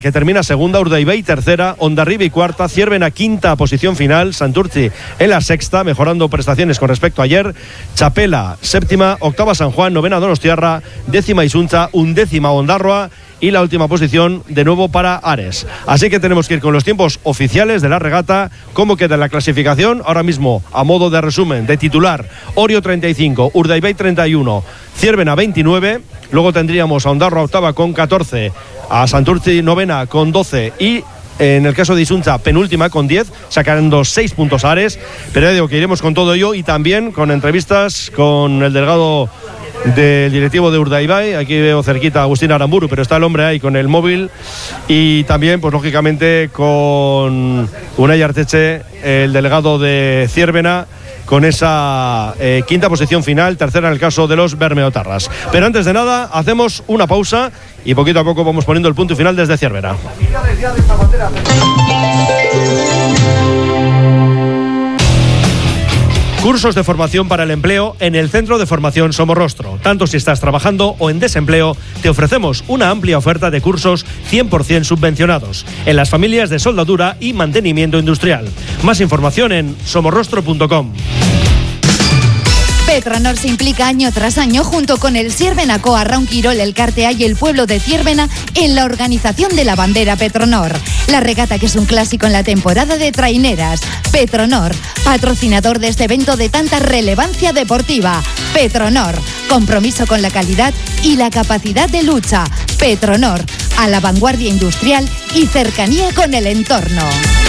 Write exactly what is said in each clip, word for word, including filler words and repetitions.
que termina segunda, Urdaibai tercera, Hondarribi cuarta, Ciervena quinta posición final, Santurtzi en la sexta, mejorando prestaciones con respecto a ayer, Chapela séptima, octava San Juan, novena Donostiarra, décima Isunza, undécima Ondarroa y la última posición de nuevo para Ares. Así que tenemos que ir con los tiempos oficiales de la regata. ¿Cómo queda la clasificación? Ahora mismo, a modo de resumen, de titular, Orio treinta y cinco, Urdaibai treinta y uno, Ciervena veintinueve, luego tendríamos a Ondarroa octava con catorce, a Santurtzi novena con doce y en el caso de Isunza penúltima con diez, sacando seis puntos a Ares. Pero ya digo que iremos con todo ello y también con entrevistas con el delegado del directivo de Urdaibai. Aquí veo cerquita a Agustín Aramburu, pero está el hombre ahí con el móvil, y también pues lógicamente con Unai Arteche, el delegado de Ciervena, con esa eh, quinta posición final, tercera en el caso de los bermeotarras. Pero antes de nada, hacemos una pausa y poquito a poco vamos poniendo el punto final desde Ciervena. Cursos de formación para el empleo en el Centro de Formación Somorrostro. Tanto si estás trabajando o en desempleo, te ofrecemos una amplia oferta de cursos cien por ciento subvencionados en las familias de soldadura y mantenimiento industrial. Más información en somorrostro punto com. Petronor se implica año tras año junto con el Ciervena Coa, Raunquirol, el Cartea y el pueblo de Ciervena en la organización de la bandera Petronor. La regata, que es un clásico en la temporada de traineras. Petronor, patrocinador de este evento de tanta relevancia deportiva. Petronor, compromiso con la calidad y la capacidad de lucha. Petronor, a la vanguardia industrial y cercanía con el entorno.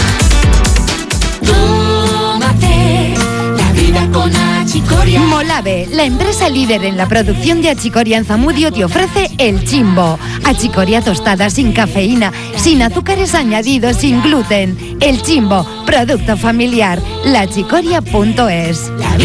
Tómate la vida con Achicoria. Molave, la empresa líder en la producción de achicoria en Zamudio, te ofrece el Chimbo. Achicoria tostada sin cafeína, sin azúcares añadidos, sin gluten. El Chimbo, producto familiar. la achicoria punto es.